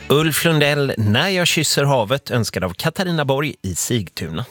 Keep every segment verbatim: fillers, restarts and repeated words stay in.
Ulf Lundell, När jag kysser havet, önskad av Katarina Borg i Sigtuna.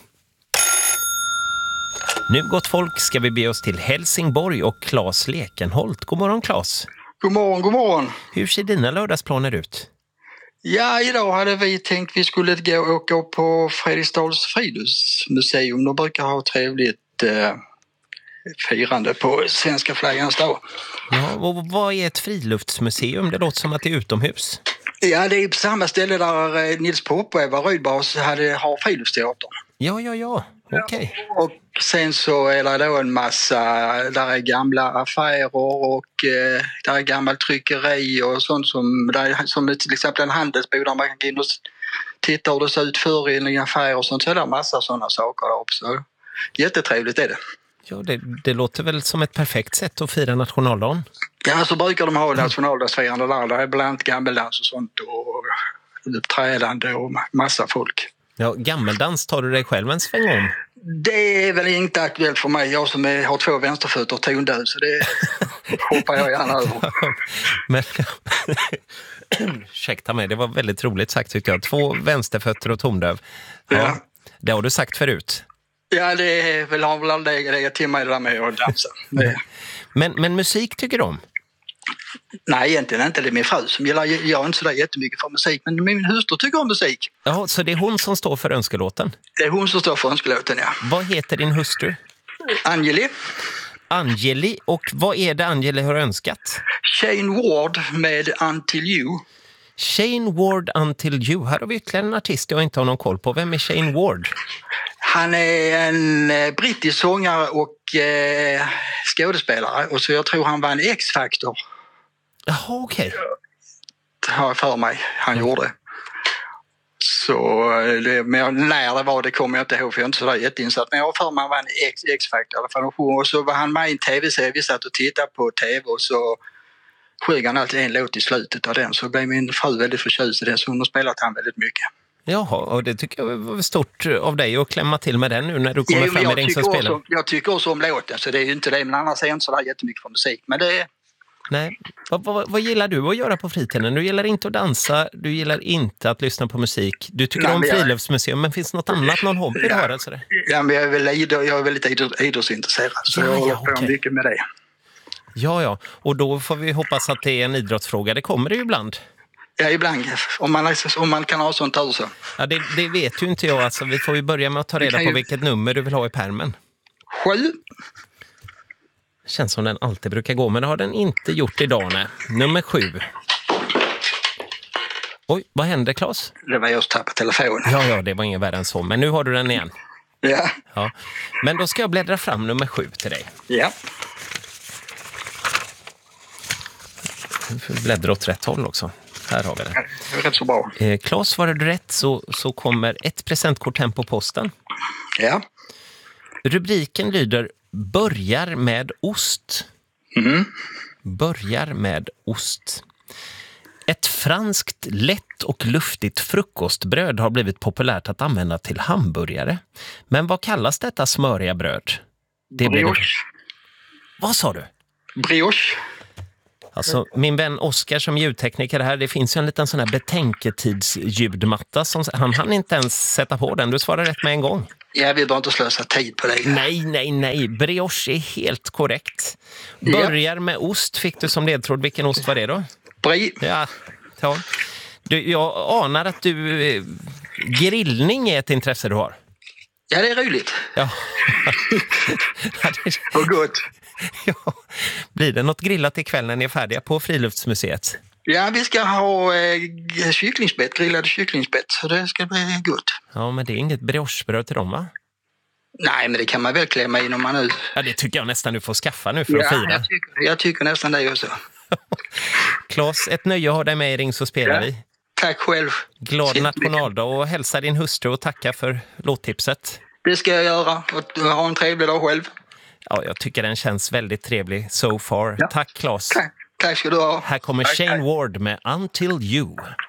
Nu gott folk ska vi be oss till Helsingborg och Claes Lekenholt. God morgon Claes. God morgon, god morgon. Hur ser dina lördagsplaner ut? Ja, idag hade vi tänkt vi skulle gå och åka på Fredriksdals friluftsmuseum. De brukar ha trevligt eh, firande på svenska flaggans dag. Ja, och vad är ett friluftsmuseum? Det låter som att det är utomhus. Ja, det är på samma ställe där eh, Nils Poppe var röjbas hade har friluftsteatern. Ja, ja, ja. Okej. Okay. Och sen så är det då en massa, där är gamla affärer och eh, där är gammal tryckeri och sånt som, där, som till exempel en handelsbod där man kan gå in och titta hur det ser ut förr i en affär och sånt. Så är det en massa sådana saker där också. Jättetrevligt är det. Ja, det, det låter väl som ett perfekt sätt att fira nationaldagen. Ja, så brukar de ha nationaldagsfirande där. Det är bland annat gammeldans och sånt och uppträdande och massa folk. Ja, gammeldans tar du dig själv en sväng om? Det är väl inte aktuellt för mig. Jag som är, har två vänsterfötter och tondöv, så det hoppar jag gärna över. Men, ursäkta mig, det var väldigt roligt sagt tycker jag. Två vänsterfötter och tondöv. Ja, ja. Det har du sagt förut. Ja, det är väl har väl aldrig legat till mig det där med att dansa. men, men musik tycker du om? Nej, egentligen inte. Det är min fru som gillar, jag är inte så där jättemycket för musik, men min hustru tycker om musik. Ja, så det är hon som står för önskelåten? Det är hon som står för önskelåten, ja. Vad heter din hustru? Angeli. Angeli, och vad är det Angeli har önskat? Shane Ward med Until You. Shane Ward, Until You. Här har vi ytterligare en artist jag inte har någon koll på. Vem är Shane Ward? Han är en eh, brittisk sångare och eh, skådespelare. Och så jag tror han var en X-Factor. Jaha, okej. Okay. Har jag för mig. Han mm. gjorde. Så det, men när det var det kommer jag inte ihåg för jag är inte så där jätteinsatt. Men jag har för mig han var en X- X-Factor i alla fall. Och så var han med i en tv-serie. Vi satt och tittade på tv och så sjöng han alltid en låt i slutet av den. Så blev min fru väldigt förtjust i den så hon har spelat han väldigt mycket. Jaha, och det tycker jag var stort av dig att klämma till med den nu när du kommer ja, fram med den som spelar. Också, jag tycker också om låten så det är ju inte det, men annars är jag inte så där jättemycket för musik. Men det är... Nej, vad, vad, vad gillar du att göra på fritiden? Du gillar inte att dansa, du gillar inte att lyssna på musik. Du tycker Nej, om jag... friluftsmuseum, men finns det något annat, någon hobby ja, du har? Alltså det? Ja, men jag är, väl idro, jag är väldigt idro, idrottsintresserad så ja, jag håller ja, på okay. mycket med det. Ja, ja, och då får vi hoppas att det är en idrottsfråga. Det kommer det ju ibland. Ja, ibland. Om man, om man kan ha sånt här så. Ja, det, det vet ju inte jag. Alltså, vi får ju börja med att ta reda på ju... vilket nummer du vill ha i pärmen. Sju. Känns som den alltid brukar gå, men det har den inte gjort idag. Nej. Nummer sju. Oj, vad hände, Claes? Det var jag som tappade telefonen. Ja, ja, det var ingen värre än så. Men nu har du den igen. Ja. Ja. Men då ska jag bläddra fram nummer sju till dig. Ja. Du får bläddra åt rätt håll också. Här har vi det. Det är rätt så bra. Eh, Claes, svarar du rätt så, så kommer ett presentkort hem på posten. Ja. Rubriken lyder Börjar med ost. Mm. Börjar med ost. Ett franskt lätt och luftigt frukostbröd har blivit populärt att använda till hamburgare. Men vad kallas detta smöriga bröd? Det brioche. Blir... Vad sa du? Brioche. Alltså, min vän Oskar som ljudtekniker här, det finns ju en liten sån här betänketidsljudmatta som han hann inte ens sätta på den. Du svarar rätt med en gång. Jag vill bara inte slösa tid på det. Nej, nej, nej. Brioche är helt korrekt. Börjar ja. med ost fick du som ledtråd. Vilken ost var det då? Brie. Ja, ja. Du, jag anar att du... Eh, grillning är ett intresse du har. Ja, det är roligt. Ja. ja det... Och gott. Ja. Blir det något grillat ikväll när ni är färdiga på Friluftsmuseet? Ja, vi ska ha eh, kycklingspett, grillade kycklingspett, så det ska bli gott. Ja, men det är inget briochebröd till dem, va? Nej, men det kan man väl klämma in om man nu... Ja, det tycker jag nästan du får skaffa nu för ja, att fira. Jag tycker, jag tycker nästan det också. Claes, ett nöje att ha dig med i Ring så spelar ja. vi. Tack själv. Glad nationaldag och hälsa din hustru och tacka för låttipset. Det ska jag göra och ha en trevlig dag själv. Ja, jag tycker den känns väldigt trevlig so far. Ja. Tack, Claes. Tack. Tack ska du ha. Här kommer tack, Shane tack. Ward med Until You.